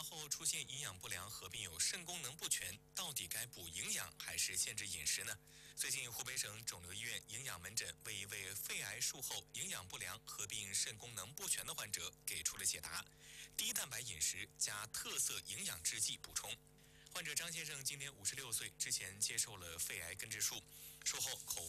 发后出现营养不良，合并有肾功能不全，到底该补营养还是限制饮食呢？最近，湖北省肿瘤医院营养门诊为一位肺癌术后营养不良、合并肾功能不全的患者给出了解答：低蛋白饮食加特色营养制剂补充。患者张先生今年56岁，之前接受了肺癌根治术，术后口